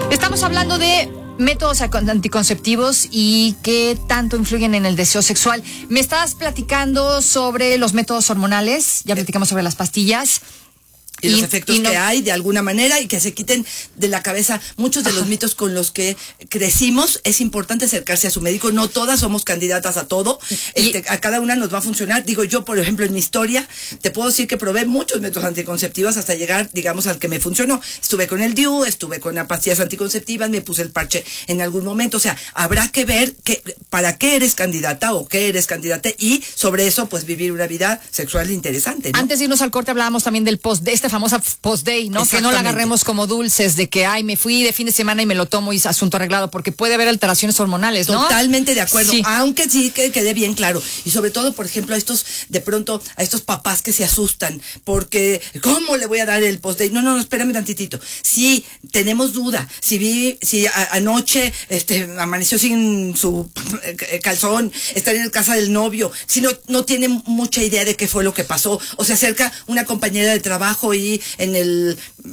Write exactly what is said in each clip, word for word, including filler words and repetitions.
Estamos hablando de métodos anticonceptivos y qué tanto influyen en el deseo sexual. Me estabas platicando sobre los métodos hormonales, ya platicamos sobre las pastillas. Y, y los efectos y no, que hay de alguna manera y que se quiten de la cabeza muchos de los ajá. mitos con los que crecimos. Es importante acercarse a su médico. No todas somos candidatas a todo. Este, a cada una nos va a funcionar. Digo, yo, por ejemplo, en mi historia, te puedo decir que probé muchos métodos anticonceptivos hasta llegar, digamos, al que me funcionó. Estuve con el D I U, estuve con las pastillas anticonceptivas, me puse el parche en algún momento. O sea, habrá que ver que, para qué eres candidata o qué eres candidata y sobre eso, pues, vivir una vida sexual interesante, ¿no? Antes de irnos al corte hablábamos también del post de esta famosa post-day, ¿no? Que no la agarremos como dulces de que, ay, me fui de fin de semana y me lo tomo y es asunto arreglado, porque puede haber alteraciones hormonales, ¿no? Totalmente de acuerdo, sí. Aunque sí que quede bien claro. Y sobre todo, por ejemplo, a estos, de pronto, a estos papás que se asustan porque, ¿cómo le voy a dar el post-day? No, no, no, espérame tantitito. Si tenemos duda, si vi, si a, anoche este, amaneció sin su calzón, está en casa del novio, si no, no tiene mucha idea de qué fue lo que pasó, o se acerca una compañera de trabajo y en el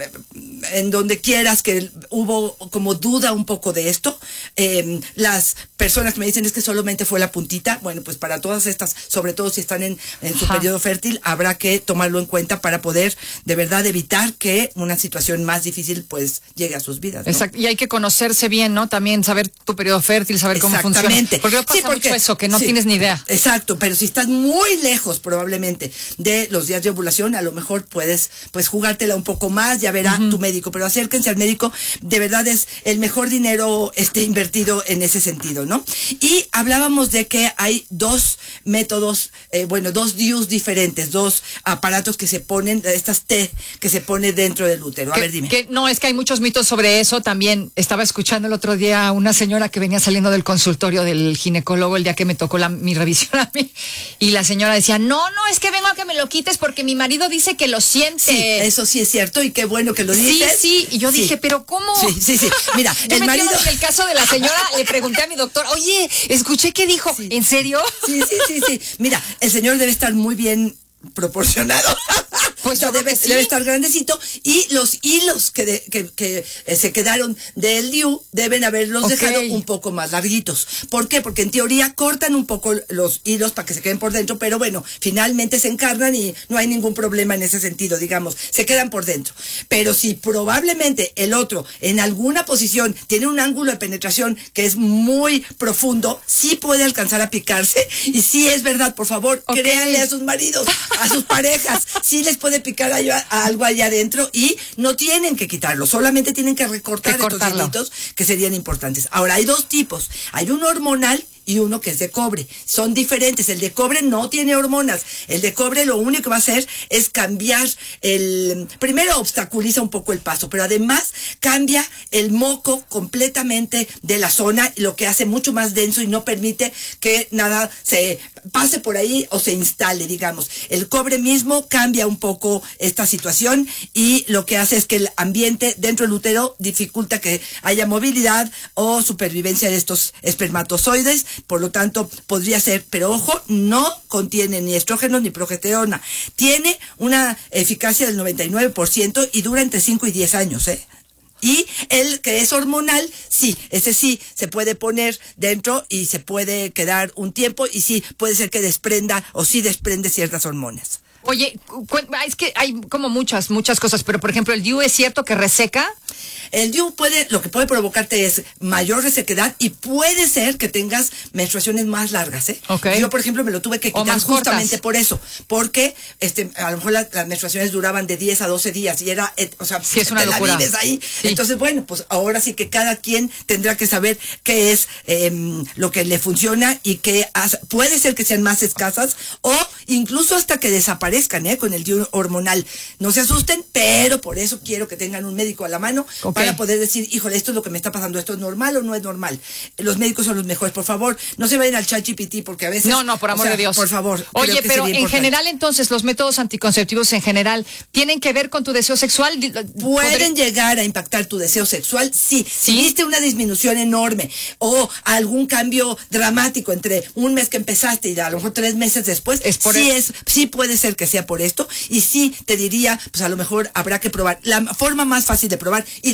en donde quieras que hubo como duda un poco de esto, eh, las personas que me dicen es que solamente fue la puntita, bueno, pues para todas estas, sobre todo si están en, en su periodo fértil, habrá que tomarlo en cuenta para poder de verdad evitar que una situación más difícil pues llegue a sus vidas, ¿no? Exacto, y hay que conocerse bien, ¿no? También saber tu periodo fértil, saber cómo funciona. Porque pasa sí, porque, mucho eso, que no sí, tienes ni idea. Exacto, pero si estás muy lejos probablemente de los días de ovulación, a lo mejor puedes pues jugártela un poco más, ya verá uh-huh. tu médico, pero acérquense al médico, de verdad es el mejor dinero este invertido en ese sentido, ¿no? Y hablábamos de que hay dos métodos, eh, bueno, dos D I Us diferentes, dos aparatos que se ponen, estas T que se pone dentro del útero. A que, ver, dime. Que, no, es que hay muchos mitos sobre eso. También estaba escuchando el otro día a una señora que venía saliendo del consultorio del ginecólogo el día que me tocó la, mi revisión a mí, y la señora decía, no, no, es que vengo a que me lo quites porque mi marido dice que lo siente. Sí, eso sí es cierto y qué bueno que lo dices. Sí, sí, y yo sí. dije, pero ¿cómo? Sí, sí, sí. Mira, yo el me marido... En el caso de la señora, le pregunté a mi doctor, oye, escuché que dijo, sí. ¿en serio? Sí, sí, sí, sí. Mira, el señor debe estar muy bien proporcionado. Pues o sea, debe, sí. debe estar grandecito y los hilos que, de, que, que eh, se quedaron del D I U deben haberlos okay. dejado un poco más larguitos. ¿Por qué? Porque en teoría cortan un poco los hilos para que se queden por dentro, pero bueno, finalmente se encarnan y no hay ningún problema en ese sentido, digamos, se quedan por dentro. Pero si probablemente el otro en alguna posición tiene un ángulo de penetración que es muy profundo, sí puede alcanzar a picarse y sí es verdad, por favor, okay. créanle a sus maridos, a sus parejas, sí les puede picar a, a algo allá adentro y no tienen que quitarlo, solamente tienen que recortar estos hilitos que serían importantes. Ahora, hay dos tipos, hay uno hormonal y uno que es de cobre. Son diferentes. El de cobre no tiene hormonas. El de cobre lo único que va a hacer es cambiar el... Primero obstaculiza un poco el paso, pero además cambia el moco completamente de la zona, lo que hace mucho más denso y no permite que nada se pase por ahí o se instale, digamos. El cobre mismo cambia un poco esta situación y lo que hace es que el ambiente dentro del útero dificulta que haya movilidad o supervivencia de estos espermatozoides. Por lo tanto, podría ser, pero ojo, no contiene ni estrógenos ni progesterona. Tiene una eficacia del noventa y nueve por ciento y dura entre cinco y diez años, ¿eh? Y el que es hormonal, sí, ese sí se puede poner dentro y se puede quedar un tiempo y sí puede ser que desprenda o sí desprende ciertas hormonas. Oye, es que hay como muchas, muchas cosas, pero por ejemplo, ¿el D I U es cierto que reseca? El D I U puede, lo que puede provocarte es mayor resequedad y puede ser que tengas menstruaciones más largas, ¿eh? Okay. Yo, por ejemplo, me lo tuve que quitar justamente por eso, porque este, a lo mejor la, las menstruaciones duraban de diez a doce días y era, eh, o sea, sí, es una te locura. la vives ahí. Sí. Entonces, bueno, pues ahora sí que cada quien tendrá que saber qué es eh, lo que le funciona y que hace, puede ser que sean más escasas o incluso hasta que desaparezcan, ¿eh? Con el D I U hormonal. No se asusten, pero por eso quiero que tengan un médico a la mano. Okay. Para poder decir, híjole, esto es lo que me está pasando, ¿esto es normal o no es normal? Los médicos son los mejores, por favor, no se vayan al ChatGPT porque a veces... No, no, por amor o sea, de Dios. Por favor. Oye, pero en general entonces, los métodos anticonceptivos en general, ¿tienen que ver con tu deseo sexual? ¿Pueden ¿Podré... llegar a impactar tu deseo sexual? Sí. ¿Sí? Si viste una disminución enorme o algún cambio dramático entre un mes que empezaste y a lo mejor tres meses después, es por sí, el... es, sí puede ser que sea por esto y sí te diría, pues a lo mejor habrá que probar. La forma más fácil de probar y